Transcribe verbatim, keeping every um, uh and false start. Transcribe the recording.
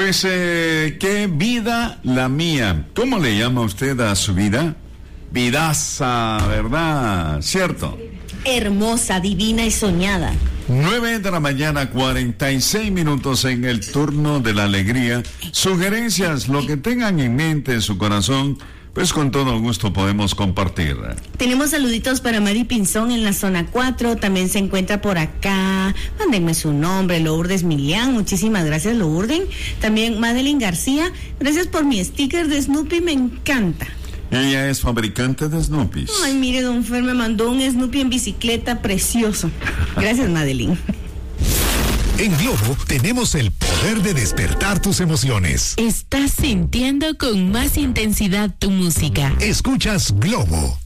Pues, eh, ¿qué vida la mía? ¿Cómo le llama usted a su vida? Vidaza, ¿verdad? ¿Cierto? Hermosa, divina y soñada. Nueve de la mañana, cuarenta y seis minutos en el turno de la alegría. Sugerencias, lo que tengan en mente en su corazón, pues con todo gusto podemos compartir. Tenemos saluditos para Mari Pinzón en la zona cuatro, también se encuentra por acá. Mándenme su nombre, Lourdes Milián, muchísimas gracias, Lourdes. También Madeline García, gracias por mi sticker de Snoopy, me encanta. Ella es fabricante de Snoopy. Ay, mire, don Fer me mandó un Snoopy en bicicleta precioso. Gracias, Madeline. En Globo tenemos el poder de despertar tus emociones. Estás sintiendo con más intensidad tu música. Escuchas Globo.